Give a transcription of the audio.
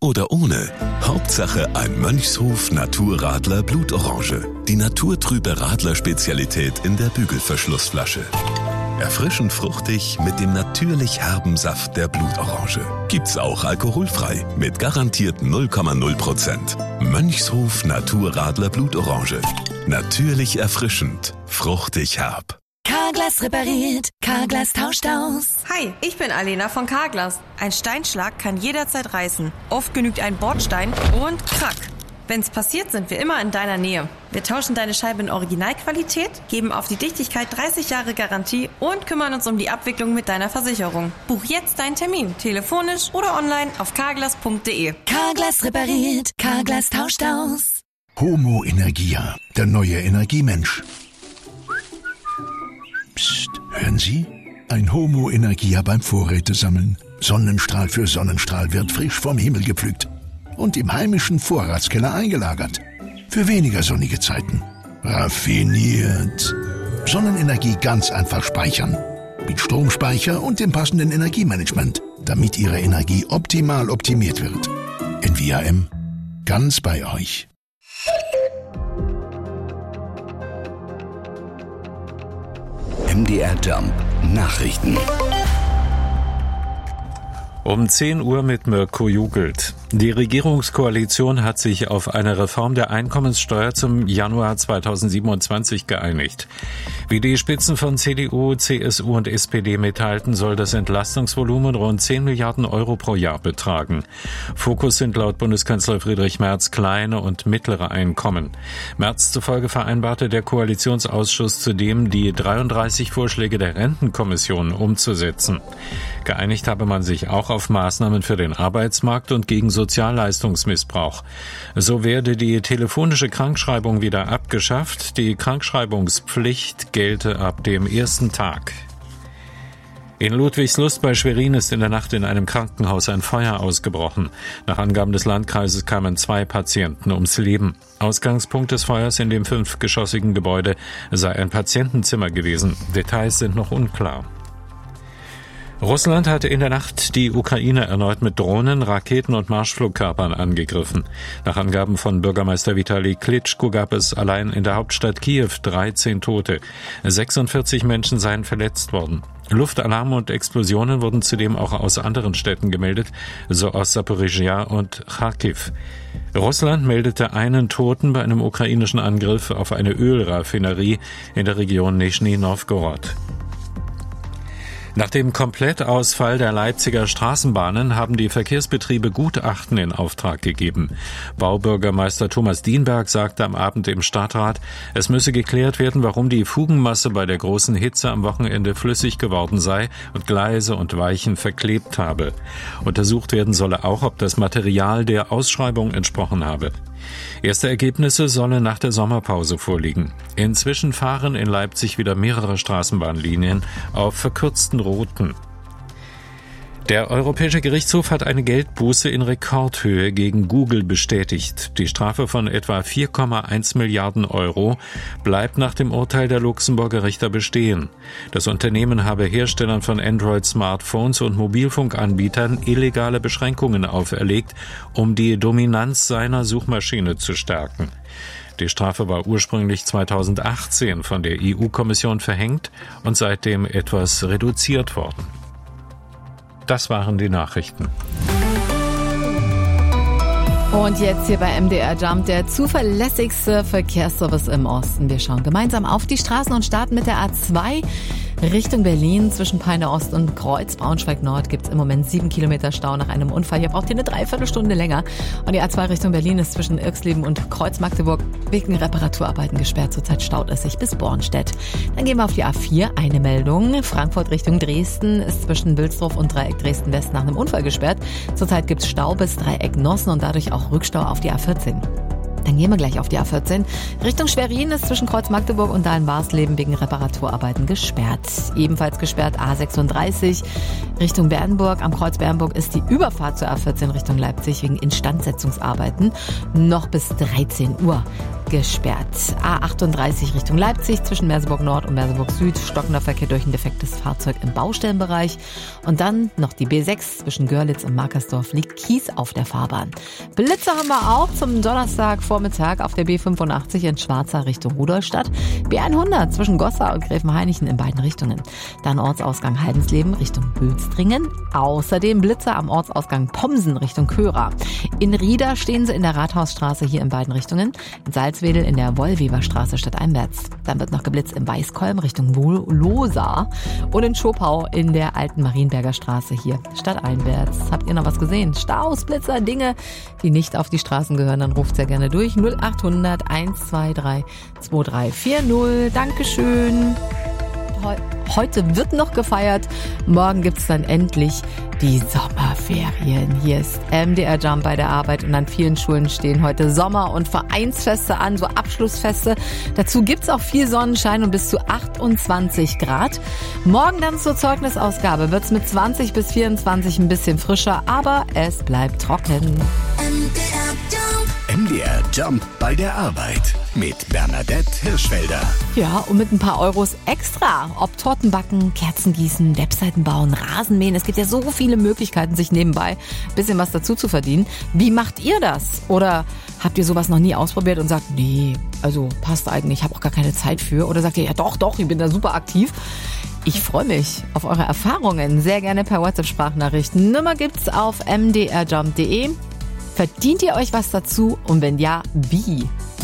oder ohne. Hauptsache ein Mönchshof Naturradler Blutorange. Die naturtrübe Radler-Spezialität in der Bügelverschlussflasche. Erfrischend fruchtig mit dem natürlich herben Saft der Blutorange. Gibt's auch alkoholfrei mit garantiert 0,0%. Mönchshof Naturradler Blutorange. Natürlich erfrischend, fruchtig herb. Carglass repariert, Carglass tauscht aus. Hi, ich bin Alena von Carglass. Ein Steinschlag kann jederzeit reißen. Oft genügt ein Bordstein und krack. Wenn's passiert, sind wir immer in deiner Nähe. Wir tauschen deine Scheibe in Originalqualität, geben auf die Dichtigkeit 30 Jahre Garantie und kümmern uns um die Abwicklung mit deiner Versicherung. Buch jetzt deinen Termin, telefonisch oder online auf carglass.de. Carglass repariert, Carglass tauscht aus. Homo Energia, der neue Energiemensch. Psst, hören Sie? Ein Homo Energia beim Vorrätesammeln. Sonnenstrahl für Sonnenstrahl wird frisch vom Himmel gepflückt und im heimischen Vorratskeller eingelagert. Für weniger sonnige Zeiten. Raffiniert. Sonnenenergie ganz einfach speichern. Mit Stromspeicher und dem passenden Energiemanagement, damit Ihre Energie optimal optimiert wird. NVAM. Ganz bei euch. MDR Jump Nachrichten. Um 10 Uhr mit Mirko Jugelt. Die Regierungskoalition hat sich auf eine Reform der Einkommenssteuer zum Januar 2027 geeinigt. Wie die Spitzen von CDU, CSU und SPD mitteilten, soll das Entlastungsvolumen rund 10 Milliarden Euro pro Jahr betragen. Fokus sind laut Bundeskanzler Friedrich Merz kleine und mittlere Einkommen. Merz zufolge vereinbarte der Koalitionsausschuss zudem, die 33 Vorschläge der Rentenkommission umzusetzen. Geeinigt habe man sich auch auf Maßnahmen für den Arbeitsmarkt und gegen Sozialleistungsmissbrauch. So werde die telefonische Krankschreibung wieder abgeschafft. Die Krankschreibungspflicht gelte ab dem ersten Tag. In Ludwigslust bei Schwerin ist in der Nacht in einem Krankenhaus ein Feuer ausgebrochen. Nach Angaben des Landkreises kamen 2 Patienten ums Leben. Ausgangspunkt des Feuers in dem 5-geschossigen Gebäude sei ein Patientenzimmer gewesen. Details sind noch unklar. Russland hatte in der Nacht die Ukraine erneut mit Drohnen, Raketen und Marschflugkörpern angegriffen. Nach Angaben von Bürgermeister Vitali Klitschko gab es allein in der Hauptstadt Kiew 13 Tote. 46 Menschen seien verletzt worden. Luftalarm und Explosionen wurden zudem auch aus anderen Städten gemeldet, so aus Saporischschja und Charkiw. Russland meldete einen Toten bei einem ukrainischen Angriff auf eine Ölraffinerie in der Region Nischni Nowgorod. Nach dem Komplettausfall der Leipziger Straßenbahnen haben die Verkehrsbetriebe Gutachten in Auftrag gegeben. Baubürgermeister Thomas Dienberg sagte am Abend im Stadtrat, es müsse geklärt werden, warum die Fugenmasse bei der großen Hitze am Wochenende flüssig geworden sei und Gleise und Weichen verklebt habe. Untersucht werden solle auch, ob das Material der Ausschreibung entsprochen habe. Erste Ergebnisse sollen nach der Sommerpause vorliegen. Inzwischen fahren in Leipzig wieder mehrere Straßenbahnlinien auf verkürzten Routen. Der Europäische Gerichtshof hat eine Geldbuße in Rekordhöhe gegen Google bestätigt. Die Strafe von etwa 4,1 Milliarden Euro bleibt nach dem Urteil der Luxemburger Richter bestehen. Das Unternehmen habe Herstellern von Android-Smartphones und Mobilfunkanbietern illegale Beschränkungen auferlegt, um die Dominanz seiner Suchmaschine zu stärken. Die Strafe war ursprünglich 2018 von der EU-Kommission verhängt und seitdem etwas reduziert worden. Das waren die Nachrichten. Und jetzt hier bei MDR Jump, der zuverlässigste Verkehrsservice im Osten. Wir schauen gemeinsam auf die Straßen und starten mit der A2 Richtung Berlin. Zwischen Peine Ost und Kreuz Braunschweig Nord gibt es im Moment 7 Kilometer Stau nach einem Unfall. Hier braucht ihr eine Dreiviertelstunde länger. Und die A2 Richtung Berlin ist zwischen Irxleben und Kreuz Magdeburg wegen Reparaturarbeiten gesperrt. Zurzeit staut es sich bis Bornstedt. Dann gehen wir auf die A4. Eine Meldung. Frankfurt Richtung Dresden ist zwischen Wilsdorf und Dreieck Dresden West nach einem Unfall gesperrt. Zurzeit gibt es Stau bis Dreieck Nossen und dadurch auch Rückstau auf die A14. Dann gehen wir gleich auf die A14. Richtung Schwerin ist zwischen Kreuz Magdeburg und Dahlen-Barsleben wegen Reparaturarbeiten gesperrt. Ebenfalls gesperrt A36 Richtung Bernburg. Am Kreuz Bernburg ist die Überfahrt zur A14 Richtung Leipzig wegen Instandsetzungsarbeiten noch bis 13 Uhr. gesperrt. A38 Richtung Leipzig zwischen Merseburg Nord und Merseburg Süd. Stockender Verkehr durch ein defektes Fahrzeug im Baustellenbereich. Und dann noch die B6 zwischen Görlitz und Markersdorf liegt Kies auf der Fahrbahn. Blitze haben wir auch zum Donnerstagvormittag auf der B85 in Schwarza Richtung Rudolstadt. B100 zwischen Goslar und Gräfenhainichen in beiden Richtungen. Dann Ortsausgang Heidensleben Richtung Bülstringen. Außerdem Blitze am Ortsausgang Pomsen Richtung Köra. In Rieda stehen sie in der Rathausstraße hier in beiden Richtungen. In Salzwedel in der Wollweberstraße stadteinwärts. Dann wird noch geblitzt in Weißkolm Richtung Losa und in Schopau in der alten Marienberger Straße hier stadteinwärts. Habt ihr noch was gesehen? Staus, Blitzer, Dinge, die nicht auf die Straßen gehören, dann ruft sehr gerne durch. 0800 123 2340. Dankeschön. Heute wird noch gefeiert. Morgen gibt's dann endlich die Sommerferien. Hier ist MDR Jump bei der Arbeit und an vielen Schulen stehen heute Sommer- und Vereinsfeste an, so Abschlussfeste. Dazu gibt's auch viel Sonnenschein und bis zu 28 Grad. Morgen dann zur Zeugnisausgabe wird's mit 20 bis 24 ein bisschen frischer, aber es bleibt trocken. MDR Jump bei der Arbeit mit Bernadette Hirschfelder. Ja, und mit ein paar Euros extra. Ob Torten backen, Kerzen gießen, Webseiten bauen, Rasen mähen. Es gibt ja so viele Möglichkeiten, sich nebenbei ein bisschen was dazu zu verdienen. Wie macht ihr das? Oder habt ihr sowas noch nie ausprobiert und sagt, nee, also passt eigentlich, ich habe auch gar keine Zeit für. Oder sagt ihr, ja doch, ich bin da super aktiv. Ich freue mich auf eure Erfahrungen. Sehr gerne per WhatsApp-Sprachnachrichten. Nummer gibt's auf mdrjump.de. Verdient ihr euch was dazu? Und wenn ja, wie?